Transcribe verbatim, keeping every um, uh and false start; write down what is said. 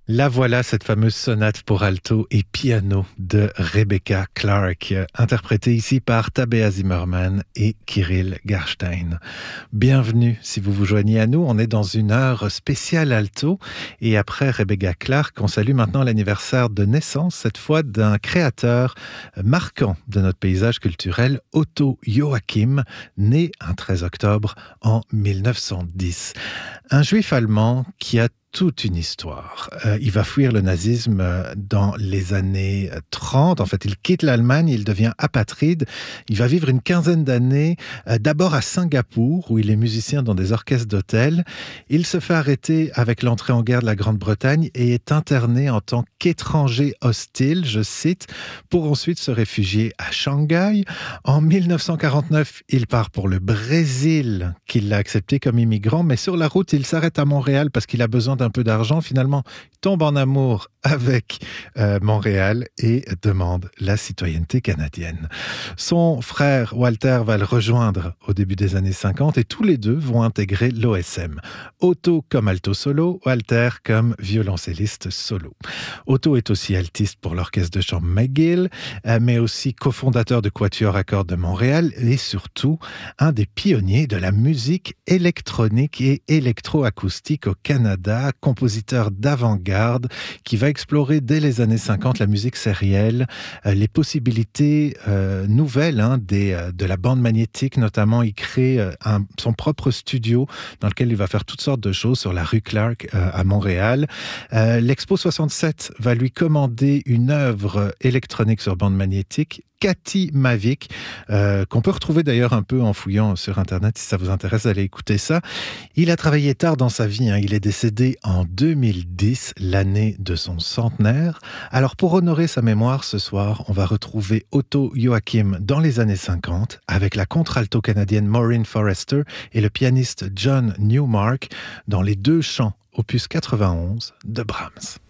La voilà, cette fameuse sonate pour alto et piano de Rebecca Clark, interprétée ici par Tabea Zimmerman et Kirill Garstein. Bienvenue si vous vous joignez à nous, on est dans une heure spéciale alto et après Rebecca Clark, on salue maintenant l'anniversaire de naissance, cette fois d'un créateur marquant de notre paysage culturel, Otto Joachim, né un treize octobre en mille neuf cent dix. Un juif allemand qui a toute une histoire. Euh, il va fuir le nazisme dans les années trente. En fait, il quitte l'Allemagne, il devient apatride. Il va vivre une quinzaine d'années, euh, d'abord à Singapour, où il est musicien dans des orchestres d'hôtel. Il se fait arrêter avec l'entrée en guerre de la Grande-Bretagne et est interné en tant qu'étranger hostile, je cite, pour ensuite se réfugier à Shanghai. En mille neuf cent quarante-neuf, il part pour le Brésil, qu'il l'a accepté comme immigrant, mais sur la route, il s'arrête à Montréal parce qu'il a besoin d'un peu d'argent. Finalement, il tombe en amour avec euh, Montréal et demande la citoyenneté canadienne. Son frère Walter va le rejoindre au début des années cinquante et tous les deux vont intégrer l'O S M. Otto comme alto solo, Walter comme violoncelliste solo. Otto est aussi altiste pour l'orchestre de chambre McGill, euh, mais aussi cofondateur de Quatuor à cordes de Montréal et surtout un des pionniers de la musique électronique et électroacoustique au Canada, compositeur d'avant-garde qui va explorer dès les années cinquante la musique sérielle, euh, les possibilités euh, nouvelles hein, des, euh, de la bande magnétique. Notamment, il crée euh, un, son propre studio dans lequel il va faire toutes sortes de choses sur la rue Clark euh, à Montréal. Euh, L'Expo soixante-sept va lui commander une œuvre électronique sur bande magnétique, Cathy Mavic, euh, qu'on peut retrouver d'ailleurs un peu en fouillant sur Internet, si ça vous intéresse d'aller écouter ça. Il a travaillé tard dans sa vie, hein. Il est décédé en deux mille dix, l'année de son centenaire. Alors pour honorer sa mémoire, ce soir, on va retrouver Otto Joachim dans les années cinquante, avec la contralto canadienne Maureen Forrester et le pianiste John Newmark, dans les deux chants opus quatre-vingt-onze de Brahms.